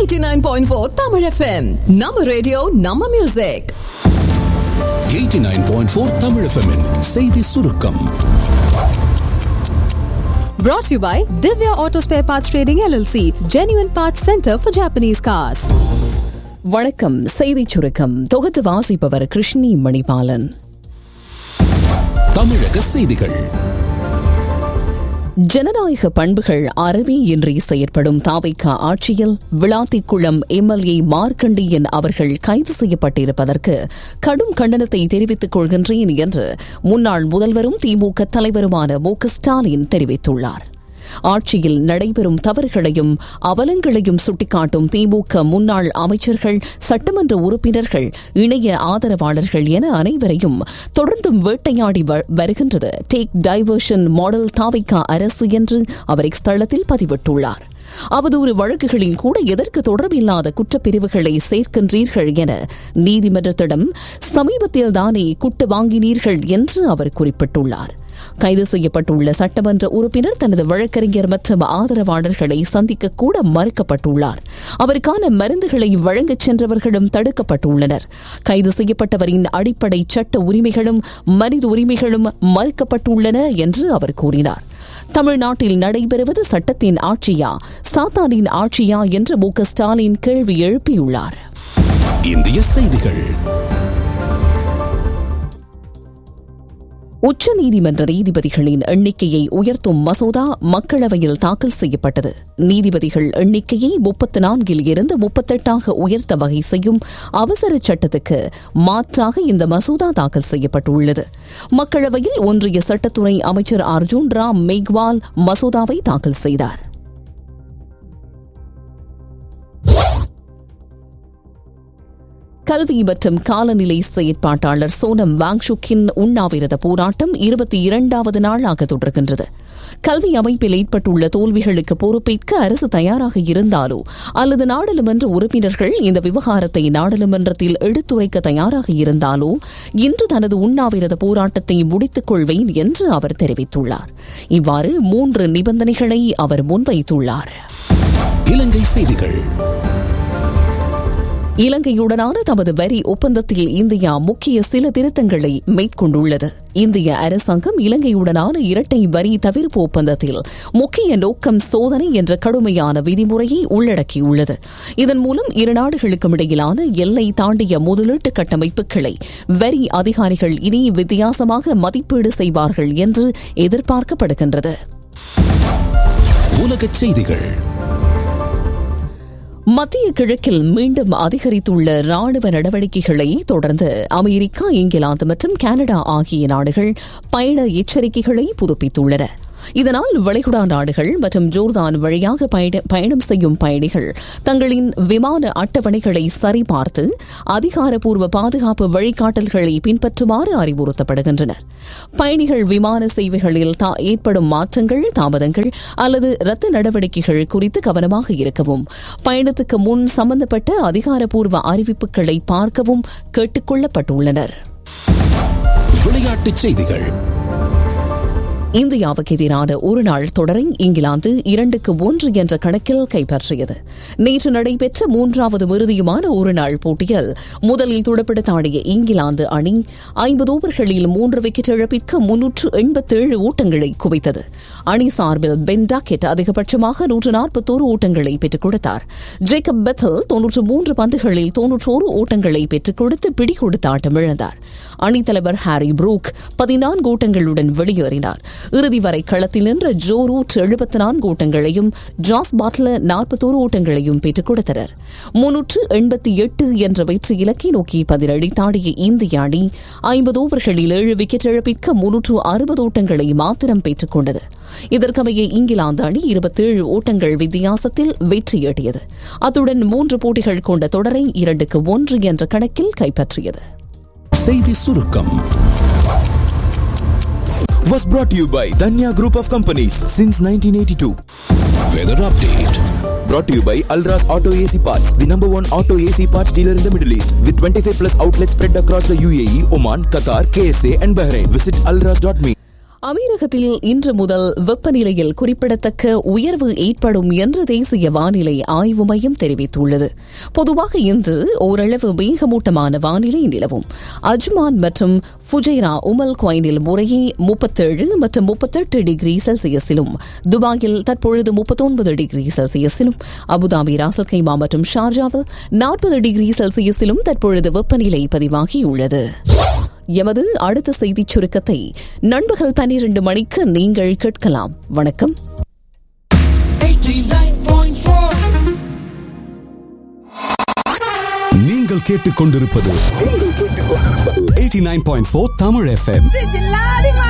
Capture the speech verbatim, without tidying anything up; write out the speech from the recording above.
eighty-nine point four Tamil F M. நம்ம radio நம்ம music. eighty-nine point four Tamil F M -இன் செய்தி சுருக்கம். Brought to you by Divya Auto Spare Parts Trading L L C, Genuine Parts Center for Japanese Cars. வணக்கம். செய்திச் சுருக்கம் தொகுத்து வாசிப்பவர் கிருஷ்ணி மணிபாலன். தமிழக செய்திகள். ஜனநாயக பண்புகள் அறவே இன்றி செயற்படும் தாவைக்கா ஆட்சியில் விளாத்திக்குளம் எம்எல்ஏ மார்க்கண்டியன் அவர்கள் கைது செய்யப்பட்டிருப்பதற்கு கடும் கண்டனத்தை தெரிவித்துக் கொள்கின்றேன் என்று முன்னாள் முதல்வரும் திமுக தலைவருமான மு க ஸ்டாலின் தெரிவித்துள்ளார். ஆட்சியில் நடைபெறும் தவறுகளையும் அவலங்களையும் சுட்டிக்காட்டும் திமுக முன்னாள் அமைச்சர்கள், சட்டமன்ற உறுப்பினர்கள், இணைய ஆதரவாளர்கள் என அனைவரையும் தொடர்ந்தும் வேட்டையாடி வருகின்றது டேக் டைவர்ஷன் மாடல் தாவைக்கா அரசு என்று அவர் எக்ஸ் தளத்தில் பதிவிட்டுள்ளார். அவதூறு வழக்குகளில் கூட எதற்கு தொடர்பில்லாத குற்றப்பிரிவுகளை சேர்க்கின்றீர்கள் என நீதிமன்றத்திடம் சமீபத்தில் தானே குட்டு வாங்கினீர்கள் என்று அவர் குறிப்பிட்டுள்ளார். கைது செய்யப்பட்டுள்ள சட்டமன்ற உறுப்பினர் தனது வழக்கறிஞர் மற்றும் ஆதரவாளர்களை சந்திக்க கூட மறுக்கப்பட்டுள்ளார். அவருக்கான மருந்துகளை வழங்கச் சென்றவர்களும் தடுக்கப்பட்டுள்ளனர். கைது செய்யப்பட்டவரின் அடிப்படை சட்ட உரிமைகளும் மனித உரிமைகளும் மறுக்கப்பட்டுள்ளன என்று அவர் கூறினார். தமிழ்நாட்டில் நடைபெறுவது சட்டத்தின் ஆட்சியா, சாத்தானின் ஆட்சியா என்று மு க ஸ்டாலின் கேள்வி எழுப்பியுள்ளார். இந்திய செய்திகள். உச்சநீதிமன்ற நீதிபதிகளின் எண்ணிக்கையை உயர்த்தும் மசோதா மக்களவையில் தாக்கல் செய்யப்பட்டது. நீதிபதிகள் எண்ணிக்கையை முப்பத்தி நான்கில் இருந்து முப்பத்தெட்டாக உயர்த்த வகை செய்யும் அவசர சட்டத்துக்கு மாற்றாக இந்த மசோதா தாக்கல் செய்யப்பட்டுள்ளது. மக்களவையில் ஒன்றிய சட்டத்துறை அமைச்சர் அர்ஜுன் ராம் மேக்வால் மசோதாவை தாக்கல் செய்தார். கல்வி மற்றும் காலநிலை செயற்பாட்டாளர் சோனம் வாங்சுக்கின் உண்ணாவிரத போராட்டம் இருபத்தி இரண்டாவது நாளாக தொடர்கின்றது. கல்வி அமைப்பில் ஏற்பட்டுள்ள தோல்விகளுக்கு பொறுப்பேற்க அரசு தயாராக இருந்தாலோ அல்லது நாடாளுமன்ற உறுப்பினர்கள் இந்த விவகாரத்தை நாடாளுமன்றத்தில் எடுத்துரைக்க தயாராக இருந்தாலோ இன்று தனது உண்ணாவிரத போராட்டத்தை முடித்துக் கொள்வேன் என்று அவர் தெரிவித்துள்ளார். இவ்வாறு மூன்று நிபந்தனைகளை அவர் முன்வைத்துள்ளார். இலங்கை செய்திகள். இலங்கையுடனான தமது வரி ஒப்பந்தத்தில் இந்தியா முக்கிய சில திருத்தங்களை மேற்கொண்டுள்ளது. இந்திய அரசாங்கம் இலங்கையுடனான இரட்டை வரி தவிர்ப்பு ஒப்பந்தத்தில் முக்கிய நோக்கம் சோதனை என்ற கடுமையான விதிமுறையை உள்ளடக்கியுள்ளது. இதன் மூலம் இரு நாடுகளுக்கும் இடையிலான எல்லை தாண்டிய முதலீட்டு கட்டமைப்புகளை வரி அதிகாரிகள் இனி வித்தியாசமாக மதிப்பீடு செய்வார்கள் என்று எதிர்பார்க்கப்படுகின்றது. உலகச் செய்திகள். மத்திய கிழக்கில் மீண்டும் அதிகரித்துள்ள ராணுவ நடவடிக்கைகளை தொடர்ந்து அமெரிக்கா, இங்கிலாந்து மற்றும் கனடா ஆகிய நாடுகள் பயண எச்சரிக்கைகளை புதுப்பித்துள்ளன. இதனால் வளைகுடா நாடுகள் மற்றும் ஜோர்தான் வழியாக பயணம் செய்யும் பயணிகள் தங்களின் விமான அட்டவணைகளை சரிபார்த்து அதிகாரப்பூர்வ பாதுகாப்பு வழிகாட்டல்களை பின்பற்றுமாறு அறிவுறுத்தப்படுகின்றனர். பயணிகள் விமான சேவைகளில் ஏற்படும் மாற்றங்கள், தாமதங்கள் அல்லது ரத்து நடவடிக்கைகள் குறித்து கவனமாக இருக்கவும், பயணத்துக்கு முன் சம்பந்தப்பட்ட அதிகாரப்பூர்வ அறிவிப்புகளை பார்க்கவும் கேட்டுக் கொள்ளப்பட்டுள்ளனர். விளையாட்டுச் செய்திகள். இந்தியாவுக்கு எதிரான ஒருநாள் தொடரை இங்கிலாந்து இரண்டுக்கு ஒன்று என்ற கணக்கில் கைப்பற்றியது. நேற்று நடைபெற்ற மூன்றாவது இறுதியுமான ஒருநாள் போட்டியில் முதலில் துடுப்படுத்தாடிய இங்கிலாந்து அணி ஐம்பது ஓவர்களில் மூன்று விக்கெட் இழப்பிற்கு முன்னூற்று எண்பத்தேழு ஓட்டங்களை குவித்தது. அணி சார்பில் பென் டாக்கெட் அதிகபட்சமாக நூற்று நாற்பத்தோரு ஓட்டங்களை பெற்றுக் கொடுத்தார். ஜேக்கப் பெத்தல் தொன்னூற்று மூன்று பந்துகளில் தொன்னூற்றோரு ஓட்டங்களை பெற்றுக் கொடுத்து பிடி கொடுத்த ஆட்டம் இழந்தார். அணித்தலைவர் ஹாரி ப்ரூக் பதினான்கு ஓட்டங்களுடன் வெளியேறினார். இறுதி வரை களத்தில் நின்ற ஜோ ரூட் எழுபத்தி நான்கு ஓட்டங்களையும் ஜாஸ் பாட்லர் நாற்பத்தோரு ஓட்டங்களையும் பெற்றுக் கொடுத்தனர். முன்னூற்று எண்பத்தி எட்டு என்ற வெற்றி இலக்கை நோக்கி பதிலளித்தாடிய இந்திய அணி ஐம்பது ஓவர்களில் ஏழு விக்கெட் இழப்பிற்கு முன்னூற்று அறுபது ஓட்டங்களை மாத்திரம் பெற்றுக் கொண்டது. இதற்கமைய இங்கிலாந்து அணி இருபத்தேழு ஓட்டங்கள் வித்தியாசத்தில் வெற்றியீட்டியது. அத்துடன் மூன்று போட்டிகள் கொண்ட தொடரை இரண்டுக்கு ஒன்று என்ற கணக்கில் கைப்பற்றியது. செய்தி சுருக்கம் was brought to you by Danya Group of Companies since nineteen eighty-two. Weather update brought to you by Alras Auto A C Parts, the number one auto A C parts dealer in the Middle East, with twenty-five plus outlets spread across the U A E, Oman, Qatar, K S A and Bahrain. Visit alras dot me. அமீரகத்தில் இன்று முதல் வெப்பநிலையில் குறிப்பிடத்தக்க உயர்வு ஏற்படும் என்று தேசிய வானிலை ஆய்வு மையம் தெரிவித்துள்ளது. பொதுவாக இன்று ஓரளவு மேகமூட்டமான வானிலை நிலவும். அஜ்மான் மற்றும் ஃபுஜைரா உமல் குவைனில் முறையே முப்பத்தேழு மற்றும் முப்பத்தெட்டு டிகிரி செல்சியஸிலும், துபாயில் தற்பொழுது முப்பத்தொன்பது டிகிரி செல்சியஸிலும், அபுதாபி, ராசல் கைமா மற்றும் ஷார்ஜாவில் நாற்பது டிகிரி செல்சியஸிலும் தற்பொழுது வெப்பநிலை பதிவாகியுள்ளது. எமது அடுத்த செய்திச் சுருக்கத்தை நண்பகல் பன்னிரண்டு மணிக்கு நீங்கள் கேட்கலாம். வணக்கம். நீங்கள் கேட்டுக்கொண்டிருப்பது எண்பத்தி ஒன்பது புள்ளி நான்கு தமிழ் எஃப்எம்.